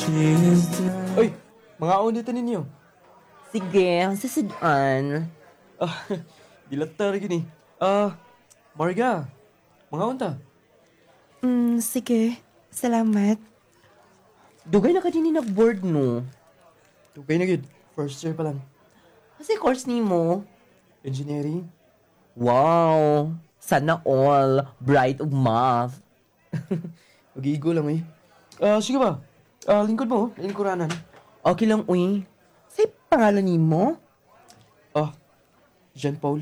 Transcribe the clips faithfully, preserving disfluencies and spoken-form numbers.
Uy, mga aunitan ninyo. Sige, sasadaan. Ah, dilatar gini. Ah, Marga, mga unta. Hmm, sige. Salamat. Dugay na ka din ni nag-board, no? Tugay na gid. First year pa lang. Kasi course ni mo. Engineering. Wow! Sana all. Bright of math. Mag-iigo lang eh. Ah, sige ba? Ah, lingkod mo, lingkuranan. Okay lang, uy. Say pangalan ni mo? Ah, Jean Paul.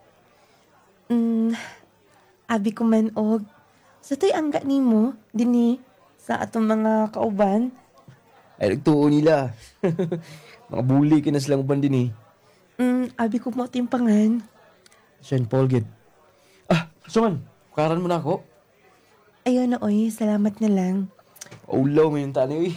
Hmm, abi ko man og. Sa to'y angga ni mo, dini, sa atong mga kauban. Ay, nagtuo nila. Mga bully ka na silang uban din eh. Hmm, abi ko mo timpangan. Jean Paul gid. Ah, so man, karan mo na ako. Ayun na, uy. Salamat na lang. Ulaw mo yung tani, uy.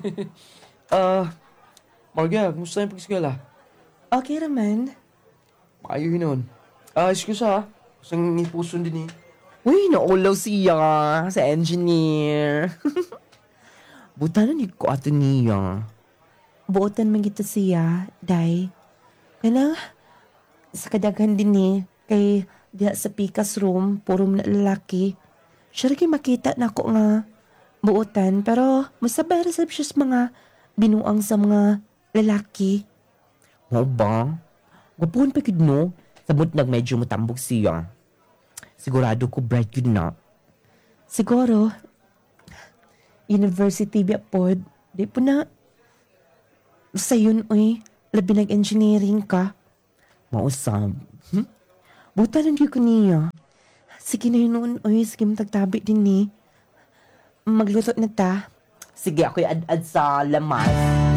Ah, Marga, kumusta yung pag-eskwela? Okay raman. Maayo yun nun. Ah, excuse ha. Kasang ipuson din eh. Uy, naulaw siya sa engineer. Buta na ni ko ato niya. Buotan man kita siya, day. Kaya sa kadaghan din ni, kay diha sa Pikas room, puro na lalaki. Siya rin makita na ko nga buotan, pero masabay resep siya sa mga binuang sa mga lalaki. Mo ba? Gwapuhan pa gid no? Sabot nag medyo matambog siya. Sigurado ko bright yun na. Siguro, university biya pod, di po na, sa yun, uy, labi nag-engineering ka. Mausap. Hmm? Buta lang yun ko niya. Sige na yun noon, uy, sige matagtabi din ni. Magluto na ta. Sige, ako'y ad-ad sa lamas.